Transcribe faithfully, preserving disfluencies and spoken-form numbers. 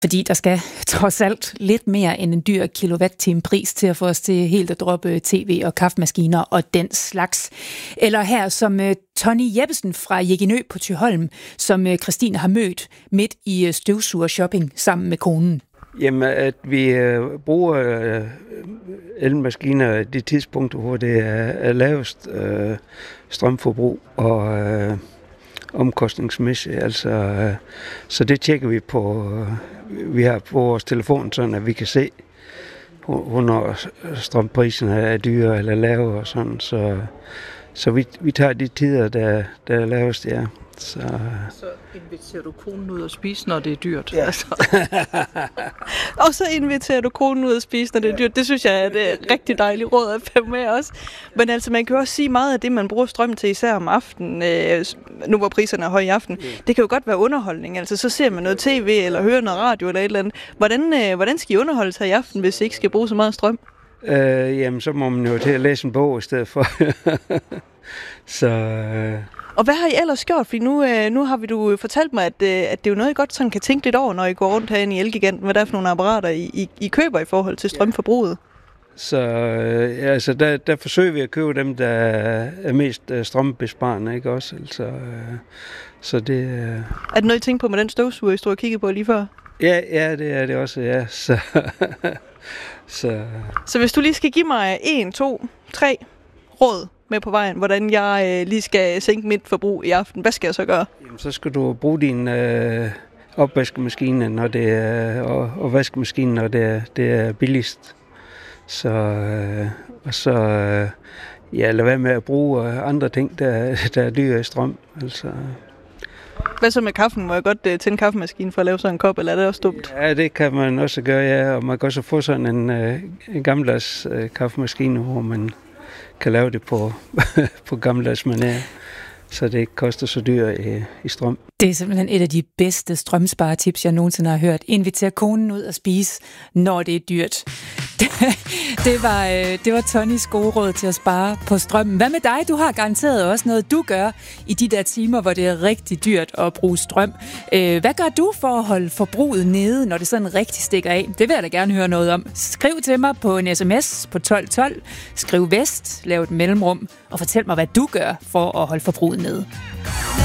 Fordi der skal trods alt lidt mere end en dyr kilowatt-time pris til at få os til helt at droppe tv og kaffemaskiner og den slags. Eller her som uh, Tony Jeppesen fra Jegginø på Thyholm, som uh, Christine har mødt midt i uh, støvsuger-shopping sammen med konen. Jamen, at vi øh, bruger øh, elmaskiner de tidspunkter, hvor det er, er lavest øh, strømforbrug og øh, omkostningsmæssigt. Altså, øh, så det tjekker vi på. Øh, vi har på vores telefon, sådan at vi kan se, hvornår strømpriserne er dyre eller lave og sådan. Så, så vi, vi tager de tider, der, der er lavest, ja. Så, så inviterer du konen ud at spise, når det er dyrt. Ja. Og så inviterer du konen ud at spise, når det er dyrt. Det synes jeg er et rigtig dejligt råd at få med os. Men altså, man kan også sige meget af det, man bruger strøm til, især om aftenen, øh, nu hvor priserne er høje i aften. Det kan jo godt være underholdning. Altså, så ser man noget tv eller hører noget radio eller et eller andet. Hvordan, øh, hvordan skal I underholde sig i aften, hvis I ikke skal bruge så meget strøm? Øh, jamen, så må man jo til at læse en bog i stedet for. så... Øh... Og hvad har I ellers gjort? Fordi nu, øh, nu har vi du fortalt mig, at, øh, at det er jo noget, I godt sådan kan tænke lidt over, når I går rundt herinde i Elgiganten. Hvad der er for nogle apparater, I, I, I køber i forhold til strømforbruget? Så øh, altså, der, der forsøger vi at købe dem, der er mest øh, strømbesparende, ikke også? Altså, øh, så det, øh... Er det noget, I tænker på med den støvsuger, I stod og kiggede på lige før? Ja, ja, det er det også, ja. Så, så... så hvis du lige skal give mig en, to, tre råd med på vejen, hvordan jeg øh, lige skal sænke mit forbrug i aften. Hvad skal jeg så gøre? Jamen, så skal du bruge din øh, opvaskemaskine, når det er, og, og vaskemaskinen, når det er, det er billigst. Så, øh, og så øh, ja, lad være med at bruge andre ting, der, der er dyre i strøm. Altså. Hvad så med kaffen? Må jeg godt uh, tænde kaffemaskinen for at lave sådan en kop, eller er det også dumt? Ja, det kan man også gøre, ja. Og man kan også få sådan en, øh, en gammeldags øh, kaffemaskine, hvor man kan lave det på, på gammeldags manér, så det ikke koster så dyrt i, i strøm. Det er simpelthen et af de bedste strømsparetips, jeg nogensinde har hørt. Inviter konen ud at spise, når det er dyrt. Det var, det var Tonys gode råd til at spare på strømmen. Hvad med dig? Du har garanteret også noget, du gør i de der timer, hvor det er rigtig dyrt at bruge strøm. Hvad gør du for at holde forbruget nede, når det sådan rigtig stikker af? Det vil jeg da gerne høre noget om. Skriv til mig på en sms på tolv tolv. Skriv vest, lav et mellemrum og fortæl mig, hvad du gør for at holde forbruget nede.